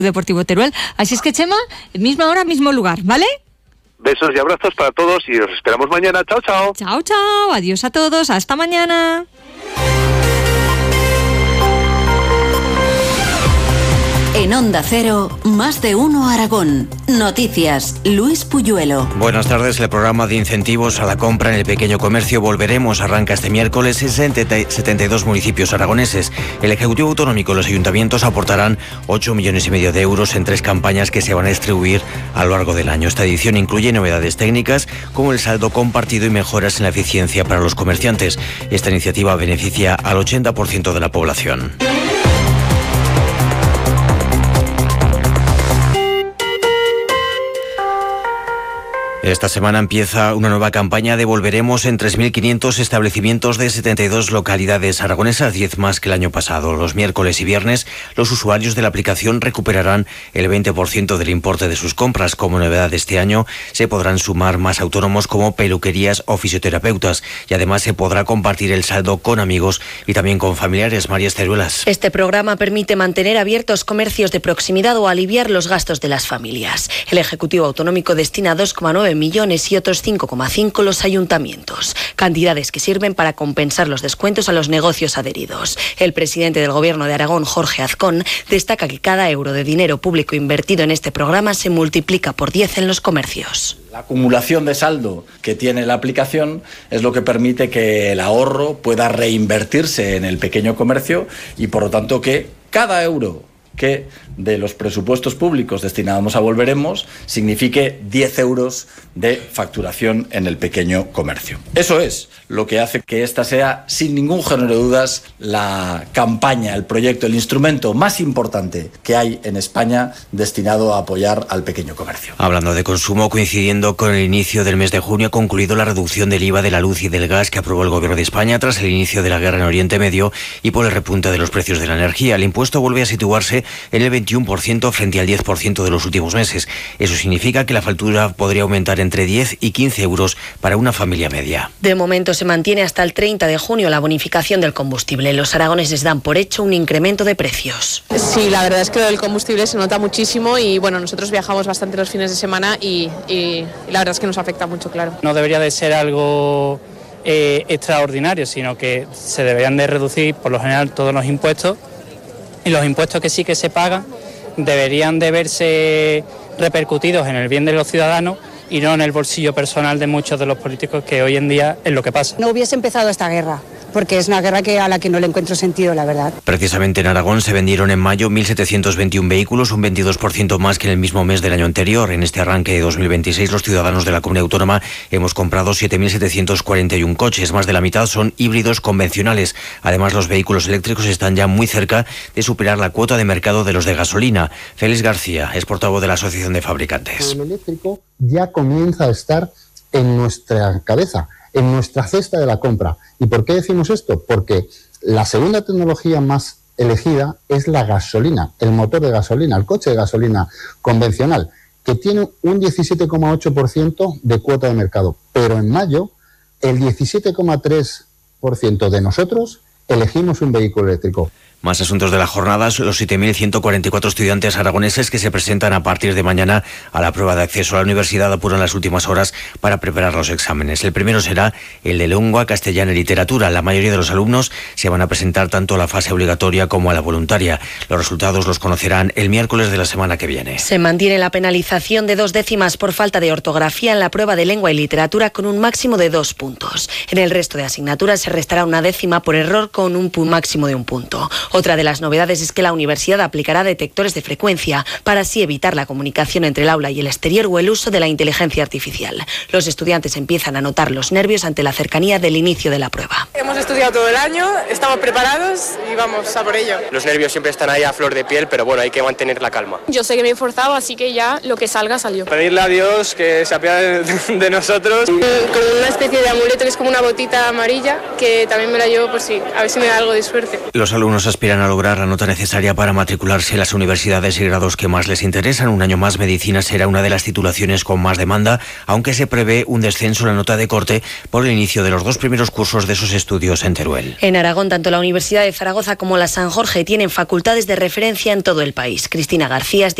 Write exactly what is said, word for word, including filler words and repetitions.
Deportivo Teruel. Así es que, Chema, misma hora, mismo lugar, ¿vale? Besos y abrazos para todos y os esperamos mañana. Chao, chao. Chao, chao. Adiós a todos. Hasta mañana. En Onda Cero, Más de Uno Aragón. Noticias, Luis Puyuelo. Buenas tardes. El programa de incentivos a la compra en el pequeño comercio Volveremos arranca este miércoles en setenta y dos municipios aragoneses. El Ejecutivo Autonómico y los ayuntamientos aportarán ocho millones y medio de euros en tres campañas que se van a distribuir a lo largo del año. Esta edición incluye novedades técnicas como el saldo compartido y mejoras en la eficiencia para los comerciantes. Esta iniciativa beneficia al ochenta por ciento de la población. Esta semana empieza una nueva campaña de Volveremos en tres mil quinientos establecimientos de setenta y dos localidades aragonesas, diez más que el año pasado. Los miércoles y viernes, los usuarios de la aplicación recuperarán el veinte por ciento del importe de sus compras. Como novedad de este año, se podrán sumar más autónomos como peluquerías o fisioterapeutas y además se podrá compartir el saldo con amigos y también con familiares. María Esteruelas. Este programa permite mantener abiertos comercios de proximidad o aliviar los gastos de las familias. El Ejecutivo Autonómico destina dos coma nueve millones y otros cinco coma cinco los ayuntamientos, cantidades que sirven para compensar los descuentos a los negocios adheridos. El presidente del Gobierno de Aragón, Jorge Azcón, destaca que cada euro de dinero público invertido en este programa se multiplica por diez en los comercios. La acumulación de saldo que tiene la aplicación es lo que permite que el ahorro pueda reinvertirse en el pequeño comercio y, por lo tanto, que cada euro que de los presupuestos públicos destinados a Volveremos signifique diez euros de facturación en el pequeño comercio. Eso es lo que hace que esta sea, sin ningún género de dudas, la campaña, el proyecto, el instrumento más importante que hay en España destinado a apoyar al pequeño comercio. Hablando de consumo, coincidiendo con el inicio del mes de junio, ha concluido la reducción del I V A de la luz y del gas que aprobó el Gobierno de España tras el inicio de la guerra en Oriente Medio y por el repunte de los precios de la energía. El impuesto vuelve a situarse en el veintiuno por ciento frente al diez por ciento de los últimos meses. Eso significa que la factura podría aumentar entre diez y quince euros para una familia media. De momento se mantiene hasta el treinta de junio la bonificación del combustible. Los aragoneses dan por hecho un incremento de precios. Sí, la verdad es que el combustible se nota muchísimo y bueno, nosotros viajamos bastante los fines de semana y, y, y la verdad es que nos afecta mucho, claro. No debería de ser algo eh, extraordinario, sino que se deberían de reducir por lo general todos los impuestos. Y los impuestos que sí que se pagan deberían de verse repercutidos en el bien de los ciudadanos y no en el bolsillo personal de muchos de los políticos, que hoy en día es lo que pasa. No hubiese empezado esta guerra, porque es una guerra que a la que no le encuentro sentido, la verdad. Precisamente en Aragón se vendieron en mayo mil setecientos veintiuno vehículos, un veintidós por ciento más que en el mismo mes del año anterior. En este arranque de dos mil veintiséis, los ciudadanos de la comunidad autónoma hemos comprado siete mil setecientos cuarenta y uno coches. Más de la mitad son híbridos convencionales. Además, los vehículos eléctricos están ya muy cerca de superar la cuota de mercado de los de gasolina. Félix García es portavoz de la Asociación de Fabricantes. El eléctrico ya comienza a estar en nuestra cabeza, en nuestra cesta de la compra. ¿Y por qué decimos esto? Porque la segunda tecnología más elegida es la gasolina, el motor de gasolina, el coche de gasolina convencional, que tiene un diecisiete coma ocho por ciento de cuota de mercado. Pero en mayo, el diecisiete coma tres por ciento de nosotros elegimos un vehículo eléctrico. Más asuntos de la jornada, los siete mil ciento cuarenta y cuatro estudiantes aragoneses que se presentan a partir de mañana a la prueba de acceso a la universidad apuran las últimas horas para preparar los exámenes. El primero será el de lengua, castellana y literatura. La mayoría de los alumnos se van a presentar tanto a la fase obligatoria como a la voluntaria. Los resultados los conocerán el miércoles de la semana que viene. Se mantiene la penalización de dos décimas por falta de ortografía en la prueba de lengua y literatura con un máximo de dos puntos. En el resto de asignaturas se restará una décima por error con un máximo de un punto. Otra de las novedades es que la universidad aplicará detectores de frecuencia para así evitar la comunicación entre el aula y el exterior o el uso de la inteligencia artificial. Los estudiantes empiezan a notar los nervios ante la cercanía del inicio de la prueba. Hemos estudiado todo el año, estamos preparados y vamos a por ello. Los nervios siempre están ahí a flor de piel, pero bueno, hay que mantener la calma. Yo sé que me he esforzado, así que ya lo que salga salió. Pedirle a Dios que se apiade de nosotros. Como una especie de amuleto que es como una botita amarilla, que también me la llevo por si, a ver si me da algo de suerte. Los alumnos aspiran a lograr la nota necesaria para matricularse en las universidades y grados que más les interesan. Un año más, medicina será una de las titulaciones con más demanda, aunque se prevé un descenso en la nota de corte por el inicio de los dos primeros cursos de esos estudios en Teruel. En Aragón, tanto la Universidad de Zaragoza como la San Jorge tienen facultades de referencia en todo el país. Cristina García es